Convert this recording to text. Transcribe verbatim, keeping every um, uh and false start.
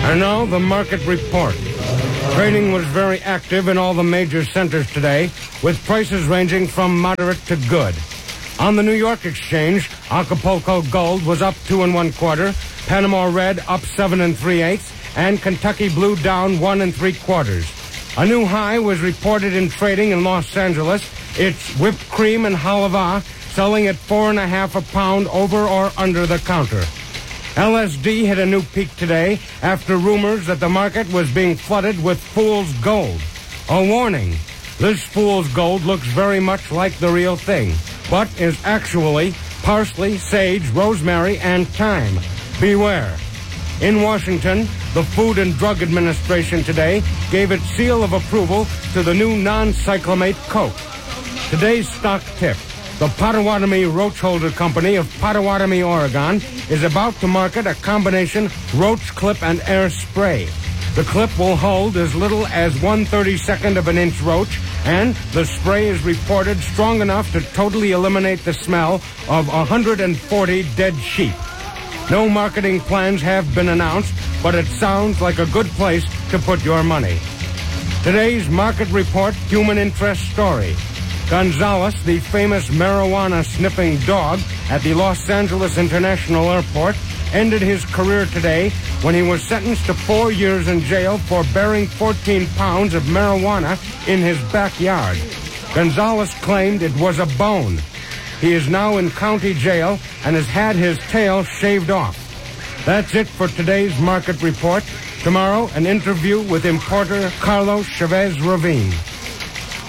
And now the market report. Trading was very active in all the major centers today, with prices ranging from moderate to good. On the New York Exchange, Acapulco Gold was up two and one quarter, Panama Red up seven and three eighths, and Kentucky Blue down one and three quarters. A new high was reported in trading in Los Angeles. It's whipped cream and halava selling at four and a half a pound over or under the counter. L S D hit a new peak today after rumors that the market was being flooded with fool's gold. A warning, this fool's gold looks very much like the real thing, but is actually parsley, sage, rosemary, and thyme. Beware. In Washington, the Food and Drug Administration today gave its seal of approval to the new non-cyclamate Coke. Today's stock tip. The Potawatomi Roach Holder Company of Potawatomi, Oregon, is about to market a combination roach clip and air spray. The clip will hold as little as one thirty-second of an inch roach, and the spray is reported strong enough to totally eliminate the smell of one hundred forty dead sheep. No marketing plans have been announced, but it sounds like a good place to put your money. Today's market report human interest story. Gonzales, the famous marijuana-sniffing dog at the Los Angeles International Airport, ended his career today when he was sentenced to four years in jail for bearing fourteen pounds of marijuana in his backyard. Gonzales claimed it was a bone. He is now in county jail and has had his tail shaved off. That's it for today's market report. Tomorrow, an interview with importer Carlos Chavez Ravine.